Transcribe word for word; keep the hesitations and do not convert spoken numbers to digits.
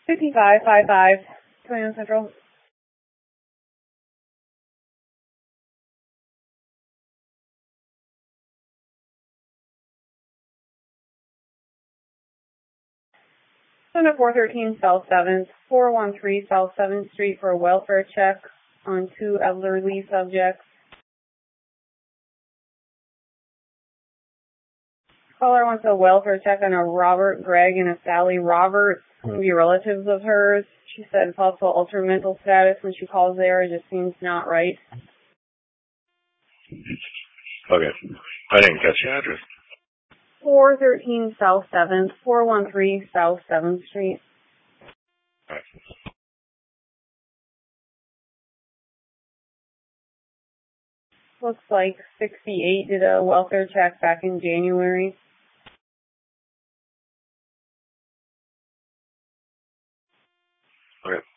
fifty-five fifty-five, Command Central. Center four thirteen South seventh, four one three South seventh Street for a welfare check on two elderly subjects. Caller wants a welfare check on a Robert Gregg and a Sally Roberts, maybe relatives of hers. She said possible altered mental status when she calls there. It just seems not right. Okay. I didn't catch the address. four thirteen South seventh, four one three South seventh Street. All right. Looks like sixty-eight did a welfare check back in January. Okay.